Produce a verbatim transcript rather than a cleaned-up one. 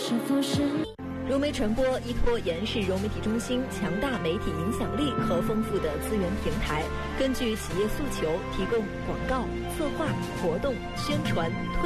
是否是融媒传播依托延世融媒体中心强大媒体影响力和丰富的资源平台，根据企业诉求提供广告、策划、活动、宣传、推